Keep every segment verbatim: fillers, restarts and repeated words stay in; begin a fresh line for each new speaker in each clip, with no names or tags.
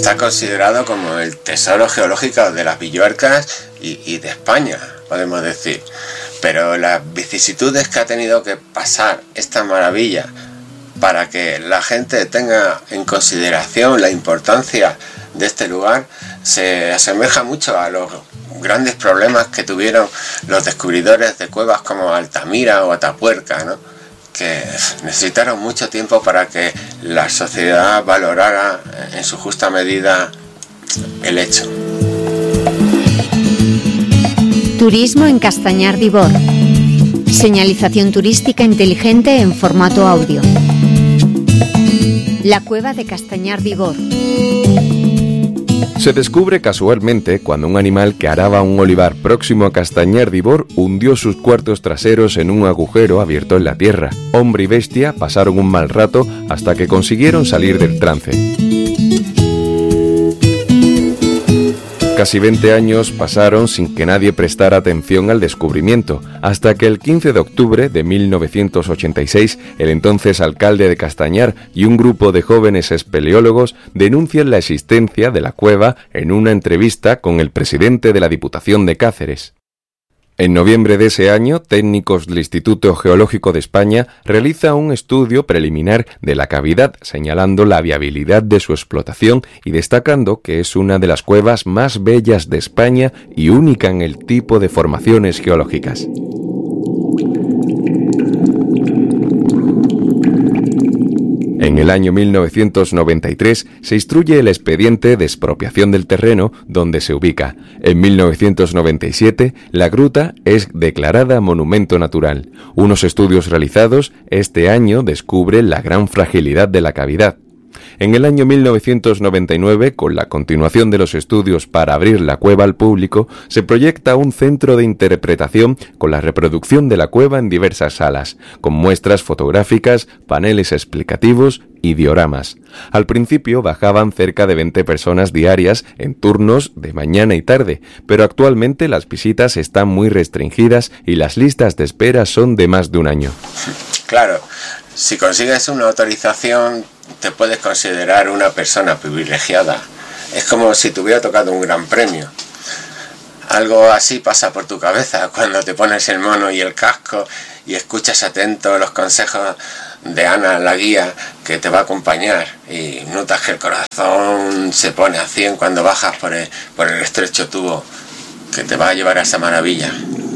está considerado como el tesoro geológico de las Villuercas y, y de España, podemos decir. Pero las vicisitudes que ha tenido que pasar esta maravilla para que la gente tenga en consideración la importancia de este lugar se asemeja mucho a los grandes problemas que tuvieron los descubridores de cuevas como Altamira o Atapuerca, ¿no? Que necesitaron mucho tiempo para que la sociedad valorara en su justa medida el hecho.
Turismo en Castañar de Ibor. Señalización turística inteligente en formato audio. La cueva de Castañar de Ibor.
Se descubre casualmente cuando un animal que araba un olivar próximo a Castañar de Ibor hundió sus cuartos traseros en un agujero abierto en la tierra. Hombre y bestia pasaron un mal rato hasta que consiguieron salir del trance. Casi veinte años pasaron sin que nadie prestara atención al descubrimiento, hasta que el quince de octubre de mil novecientos ochenta y seis, el entonces alcalde de Castañar y un grupo de jóvenes espeleólogos denuncian la existencia de la cueva en una entrevista con el presidente de la Diputación de Cáceres. En noviembre de ese año, técnicos del Instituto Geológico de España realizan un estudio preliminar de la cavidad, señalando la viabilidad de su explotación y destacando que es una de las cuevas más bellas de España y única en el tipo de formaciones geológicas. En el año mil novecientos noventa y tres se instruye el expediente de expropiación del terreno donde se ubica. En mil novecientos noventa y siete, la gruta es declarada monumento natural. Unos estudios realizados este año descubren la gran fragilidad de la cavidad. En el año mil novecientos noventa y nueve, con la continuación de los estudios para abrir la cueva al público, se proyecta un centro de interpretación con la reproducción de la cueva en diversas salas, con muestras fotográficas, paneles explicativos y dioramas. Al principio bajaban cerca de veinte personas diarias en turnos de mañana y tarde, pero actualmente las visitas están muy restringidas y las listas de espera son de más de un año.
Claro, si consigues una autorización te puedes considerar una persona privilegiada. Es como si te hubiera tocado un gran premio. Algo así pasa por tu cabeza cuando te pones el mono y el casco y escuchas atento los consejos de Ana, la guía, que te va a acompañar, y notas que el corazón se pone a cien cuando bajas por el, por el estrecho tubo que te va a llevar a esa maravilla.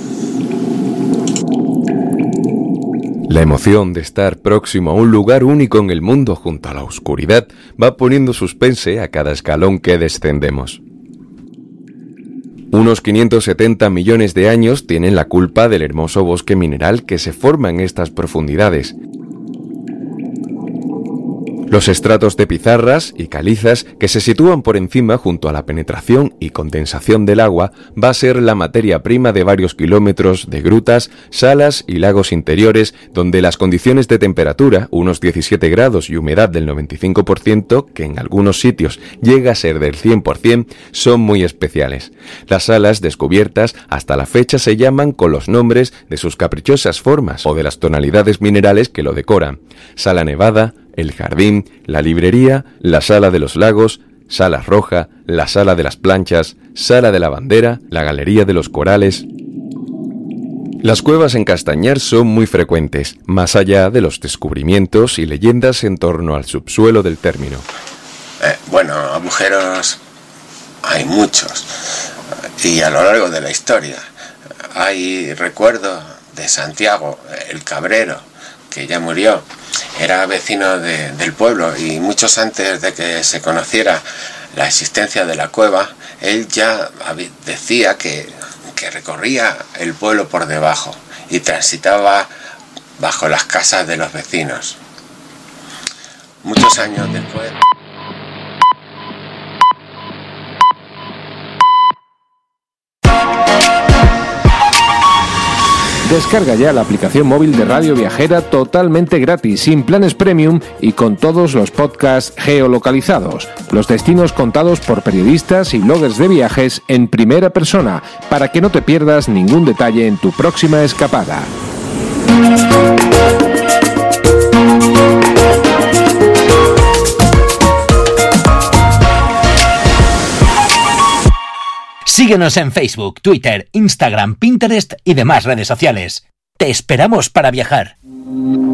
La emoción de estar próximo a un lugar único en el mundo junto a la oscuridad va poniendo suspense a cada escalón que descendemos. Unos quinientos setenta millones de años tienen la culpa del hermoso bosque mineral que se forma en estas profundidades. Los estratos de pizarras y calizas que se sitúan por encima junto a la penetración y condensación del agua va a ser la materia prima de varios kilómetros de grutas, salas y lagos interiores donde las condiciones de temperatura, unos diecisiete grados y humedad del noventa y cinco por ciento, que en algunos sitios llega a ser del cien por ciento, son muy especiales. Las salas descubiertas hasta la fecha se llaman con los nombres de sus caprichosas formas o de las tonalidades minerales que lo decoran: Sala Nevada, el Jardín, la Librería, la Sala de los Lagos, Sala Roja, la Sala de las Planchas, Sala de la Bandera, la Galería de los Corales. Las cuevas en Castañar son muy frecuentes, más allá de los descubrimientos y leyendas en torno al subsuelo del término.
Eh, bueno, agujeros hay muchos, y a lo largo de la historia. Hay recuerdos de Santiago, el Cabrero, que ya murió. Era vecino de, del pueblo, y muchos antes de que se conociera la existencia de la cueva, él ya decía que, que recorría el pueblo por debajo y transitaba bajo las casas de los vecinos. Muchos años después...
Descarga ya la aplicación móvil de Radio Viajera totalmente gratis, sin planes premium y con todos los podcasts geolocalizados. Los destinos contados por periodistas y bloggers de viajes en primera persona, para que no te pierdas ningún detalle en tu próxima escapada.
Síguenos en Facebook, Twitter, Instagram, Pinterest y demás redes sociales. Te esperamos para viajar.